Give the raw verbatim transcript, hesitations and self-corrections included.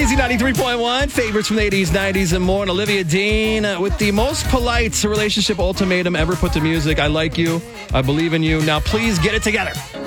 C Z ninety-three point one, favorites from the eighties, nineties, and more. And Olivia Dean uh, with the most polite relationship ultimatum ever put to music. I like you. I believe in you. Now, please get it together.